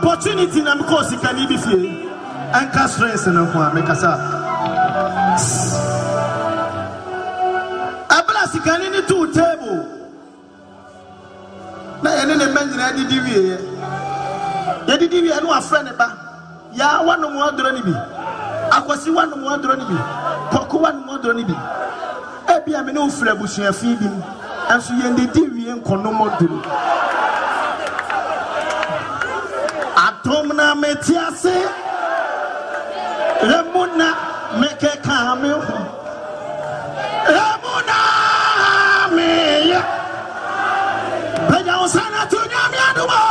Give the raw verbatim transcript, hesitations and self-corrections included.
opportunity na because can be fie anka stress na ko amekasa abla sikani ni two table na ene ne manjina di diwie ye di diwie no afre ne ba ya wanu mu adoro ni bi akwasi wanu mu adoro ni bi poko wanu mu adoro ni bi ebi ame no fura busuafi bi anso ye ndi diwie nkono moduru atomna metiase remuna meke kame remuna me ya baya osana tunya mi aduma